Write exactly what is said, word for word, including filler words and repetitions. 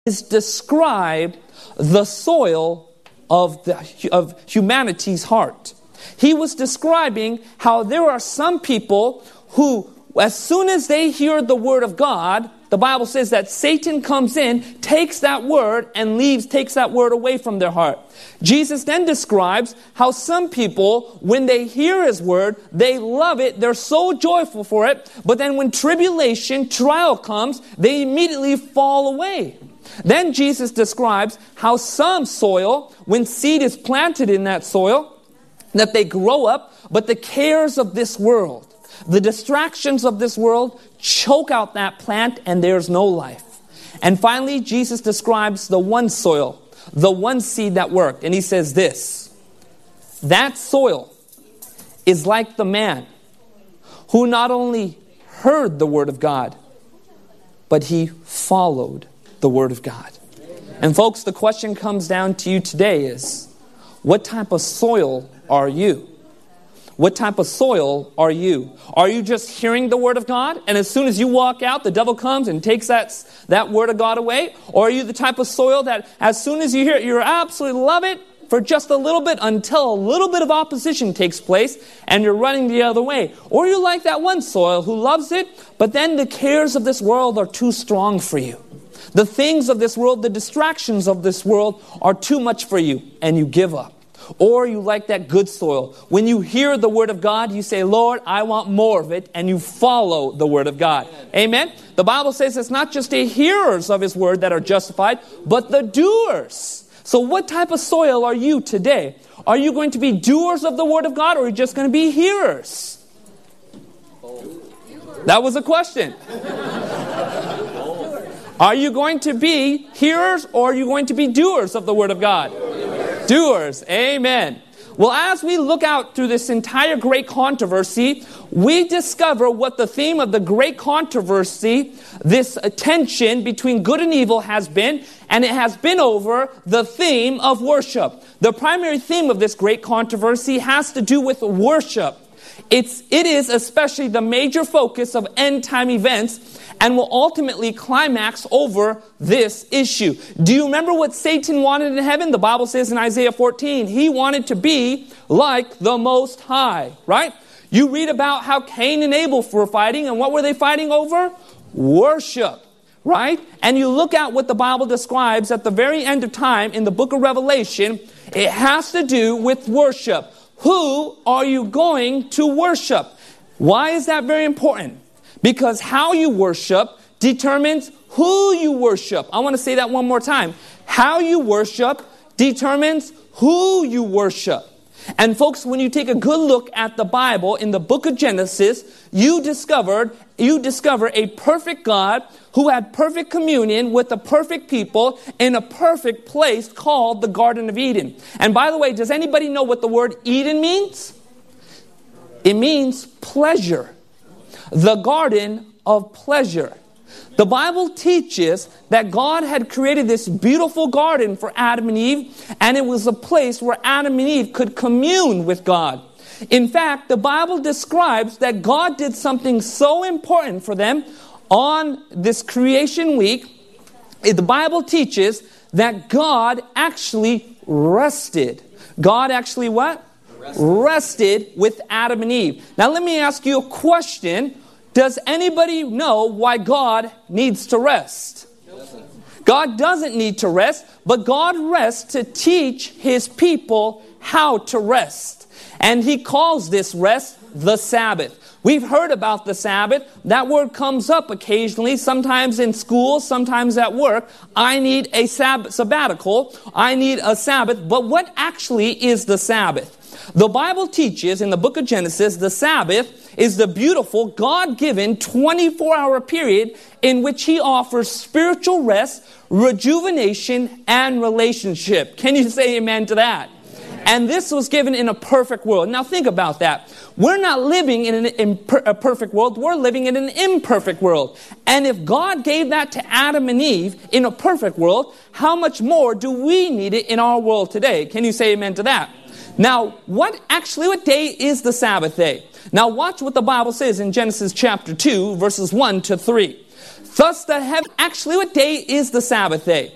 is describe the soil of the of humanity's heart. He was describing how there are some people who, as soon as they hear the word of God, the Bible says that Satan comes in, takes that word, and leaves, takes that word away from their heart. Jesus then describes how some people, when they hear His word, they love it, they're so joyful for it, but then when tribulation, trial comes, they immediately fall away. Then Jesus describes how some soil, when seed is planted in that soil, that they grow up, but the cares of this world, the distractions of this world choke out that plant and there's no life. And finally, Jesus describes the one soil, the one seed that worked. And He says this, that soil is like the man who not only heard the word of God, but he followed the word of God. And folks, the question comes down to you today is, what type of soil are you? What type of soil are you? Are you just hearing the word of God, and as soon as you walk out, the devil comes and takes that, that word of God away? Or are you the type of soil that as soon as you hear it, you absolutely love it for just a little bit until a little bit of opposition takes place and you're running the other way? Or are you like that one soil who loves it, but then the cares of this world are too strong for you? The things of this world, the distractions of this world are too much for you and you give up. Or you like that good soil. When you hear the word of God, you say, Lord, I want more of it, and you follow the word of God. Amen? Amen? The Bible says it's not just the hearers of His word that are justified, but the doers. So what type of soil are you today? Are you going to be doers of the word of God, or are you just going to be hearers? That was a question. Are you going to be hearers, or are you going to be doers of the word of God? Doers. Amen. Well, as we look out through this entire great controversy, we discover what the theme of the great controversy, this tension between good and evil, has been, and it has been over the theme of worship. The primary theme of this great controversy has to do with worship. It's, it is especially the major focus of end-time events and will ultimately climax over this issue. Do you remember what Satan wanted in heaven? The Bible says in Isaiah fourteen, he wanted to be like the Most High, right? You read about how Cain and Abel were fighting, and what were they fighting over? Worship, right? And you look at what the Bible describes at the very end of time in the book of Revelation, it has to do with worship. Who are you going to worship? Why is that very important? Because how you worship determines who you worship. I want to say that one more time. How you worship determines who you worship. And folks, when you take a good look at the Bible in the book of Genesis, you discovered, you discover a perfect God who had perfect communion with the perfect people in a perfect place called the Garden of Eden. And by the way, does anybody know what the word Eden means? It means pleasure. The garden of pleasure. The Bible teaches that God had created this beautiful garden for Adam and Eve, and it was a place where Adam and Eve could commune with God. In fact, the Bible describes that God did something so important for them on this creation week. The Bible teaches that God actually rested. God actually what? Rested. Rested with Adam and Eve. Now let me ask you a question. Does anybody know why God needs to rest? God doesn't need to rest, but God rests to teach His people how to rest. And He calls this rest the Sabbath. We've heard about the Sabbath. That word comes up occasionally, sometimes in school, sometimes at work. I need a sab- sabbatical. I need a Sabbath. But what actually is the Sabbath? The Bible teaches in the book of Genesis, the Sabbath is the beautiful, God-given twenty-four hour period in which He offers spiritual rest, rejuvenation, and relationship. Can you say amen to that? Amen. And this was given in a perfect world. Now think about that. We're not living in an imper- a perfect world. We're living in an imperfect world. And if God gave that to Adam and Eve in a perfect world, how much more do we need it in our world today? Can you say amen to that? Now, what actually, what day is the Sabbath day? Now, watch what the Bible says in Genesis chapter two, verses one to three. Thus the heaven, actually, what day is the Sabbath day?